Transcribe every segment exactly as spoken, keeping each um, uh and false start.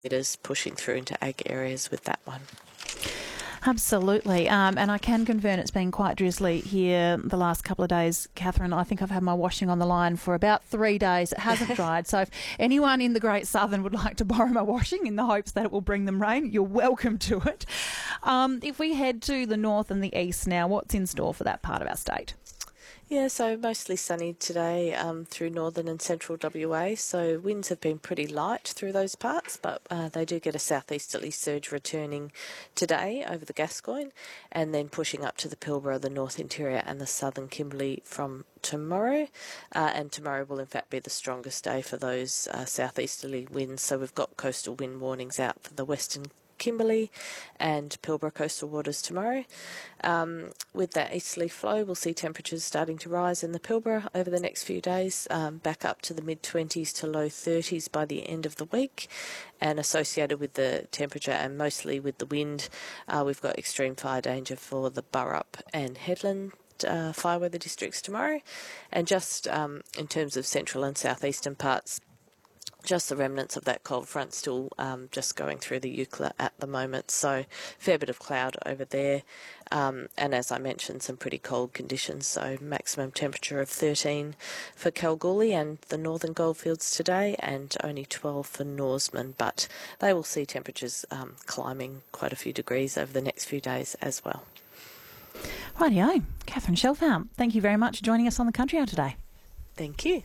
millimetres pushing through into ag areas with that one. Absolutely. Um, and I can confirm it's been quite drizzly here the last couple of days, Catherine. I think I've had my washing on the line for about three days. It hasn't dried. So if anyone in the Great Southern would like to borrow my washing in the hopes that it will bring them rain, you're welcome to it. Um, if we head to the north and the east now, what's in store for that part of our state? Yeah, so mostly sunny today um, through northern and central W A. So winds have been pretty light through those parts, but uh, they do get a southeasterly surge returning today over the Gascoyne and then pushing up to the Pilbara, the North Interior and the southern Kimberley from tomorrow. Uh, and tomorrow will in fact be the strongest day for those uh, southeasterly winds. So we've got coastal wind warnings out for the western Kimberley and Pilbara coastal waters tomorrow. Um, with that easterly flow, we'll see temperatures starting to rise in the Pilbara over the next few days, um, back up to the mid twenties to low thirties by the end of the week. And associated with the temperature and mostly with the wind, uh, we've got extreme fire danger for the Burrup and Headland uh, fire weather districts tomorrow. And just um, in terms of central and southeastern parts, just the remnants of that cold front still um, just going through the Eucla at the moment. So fair bit of cloud over there. Um, and as I mentioned, some pretty cold conditions. So maximum temperature of thirteen for Kalgoorlie and the northern goldfields today and only twelve for Norseman. But they will see temperatures um, climbing quite a few degrees over the next few days as well. Rightio. Catherine Shelfhout, thank you very much for joining us on the Country Hour today. Thank you.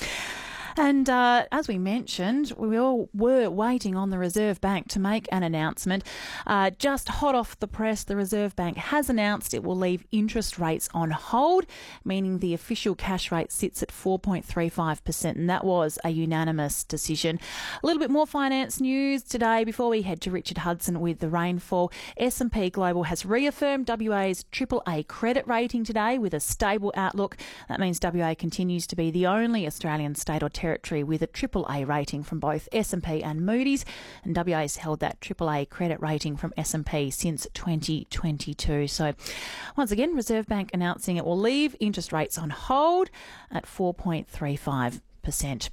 And uh, as we mentioned, we all were waiting on the Reserve Bank to make an announcement. Uh, just hot off the press, the Reserve Bank has announced it will leave interest rates on hold, meaning the official cash rate sits at four point three five percent, and that was a unanimous decision. A little bit more finance news today before we head to Richard Hudson with the rainfall. S and P Global has reaffirmed W A's triple A credit rating today with a stable outlook. That means W A continues to be the only Australian state or territory with a triple A rating from both S and P and Moody's, and W A has held that triple A credit rating from S and P since twenty twenty-two. So once again, Reserve Bank announcing it will leave interest rates on hold at four point three five percent.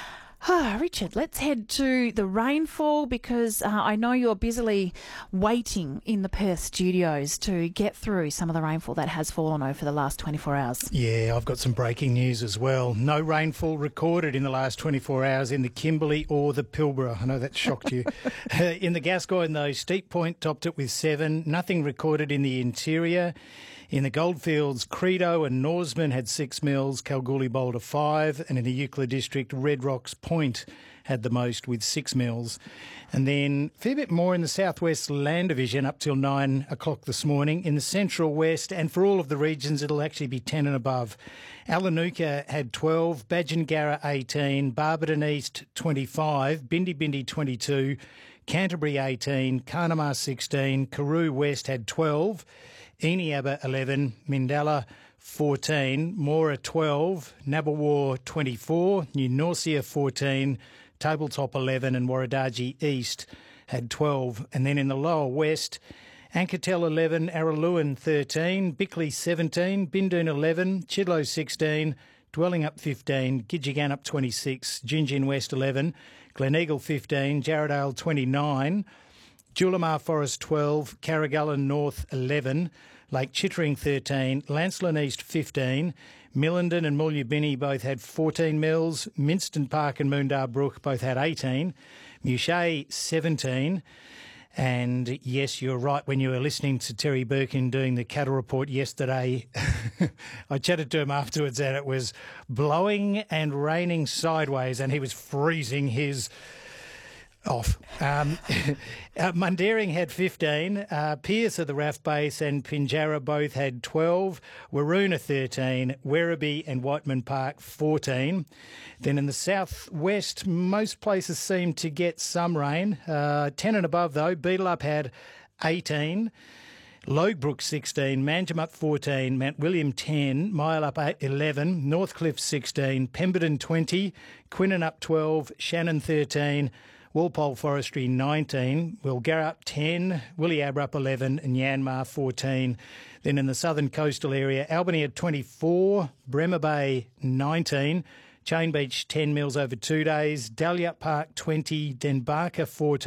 Ah, Richard, let's head to the rainfall because uh, I know you're busily waiting in the Perth studios to get through some of the rainfall that has fallen over the last twenty-four hours. Yeah, I've got some breaking news as well. No rainfall recorded in the last twenty-four hours in the Kimberley or the Pilbara. I know that shocked you. In the Gascoyne, though, Steep Point topped it with seven. Nothing recorded in the interior. In the Goldfields, Credo and Norseman had six mils, Kalgoorlie Boulder five, and in the Eucla district, Red Rocks Point had the most with six mils. And then a fair bit more in the Southwest Land Division up till nine o'clock this morning. In the Central West, and for all of the regions, it'll actually be ten and above. Alanuka had twelve, Badgingarra eighteen, Barberton East twenty-five, Bindi Bindi twenty-two, Canterbury eighteen, Carnamah sixteen, Karoo West had twelve, Eneabba eleven, Mindalla fourteen, Mora twelve, Nabawar twenty-four, New Norcia fourteen, Tabletop eleven and Warradaji East had twelve. And then in the lower west, Anketel eleven, Araluen thirteen, Bickley seventeen, Bindoon eleven, Chidlow sixteen, Dwelling up fifteen, Gidgegan up twenty-six, Gingin West eleven, Gleneagle fifteen, Jarradale twenty-nine, Julimar Forest twelve, Carragullen North eleven, Lake Chittering thirteen, Lancelin East fifteen, Millendon and Mullumbimby both had fourteen mils, Minston Park and Moondar Brook both had eighteen, Muchet seventeen, and yes, you're right, when you were listening to Terry Birkin doing the cattle report yesterday, I chatted to him afterwards and it was blowing and raining sideways and he was freezing his off. Um, uh, Mundaring had fifteen, uh, Pearce of the Raft Base and Pinjarra both had twelve, Waroona thirteen, Werribee and Whiteman Park fourteen. Then in the southwest, most places seem to get some rain. Uh, ten and above though, Beedelup had eighteen, Logbrook sixteen, Manjimup fourteen, Mount William ten, Myalup eleven, Northcliffe sixteen, Pemberton twenty, Quinnanup twelve, Shannon thirteen, Walpole Forestry nineteen, Wilgarra ten, Williabrup eleven and Yanmar fourteen. Then in the southern coastal area, Albany at twenty-four, Bremer Bay nineteen, Chain Beach ten mils over two days, Dalyut Park twenty, Denbarker fourteen.